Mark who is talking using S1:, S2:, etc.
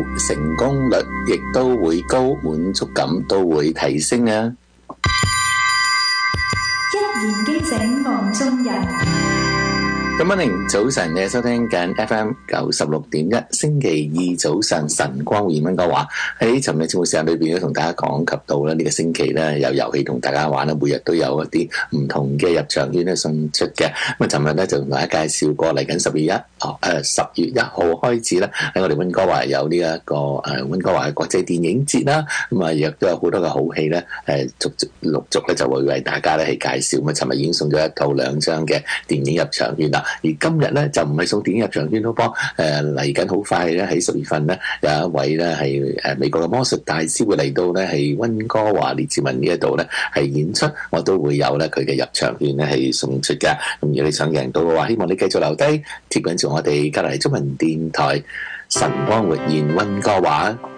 S1: 成功率亦都會高，滿足感都會提升啊！
S2: 一言驚醒夢中人。
S1: 咁歡迎早晨，你收聽緊 FM 96.1，星期二早上晨光會溫哥華。喺尋日節目時間裏邊咧，同大家講及到咧呢個星期咧有遊戲同大家玩啦，每日都有一啲唔同嘅入場券咧送出嘅。咁啊，尋日咧就同大家介紹過嚟緊10月1號開始咧，喺我哋溫哥華有呢一個溫哥華嘅國際電影節啦。咁啊，亦都有好多嘅好戲咧，陸續咧就會為大家咧係介紹。咁啊，尋日已經送咗1套2張嘅電影入場券啦。而今日咧就唔係送電影入場券咯噃，嚟緊好快咧喺10月份咧有一位咧係美國嘅魔術大師會嚟到咧係溫哥華列治文呢一度咧係演出，我都會有咧佢嘅入場券咧係送出嘅。咁如果你想贏到嘅話，希望你繼續留低貼緊住我哋隔離中文電台晨光活現溫哥華。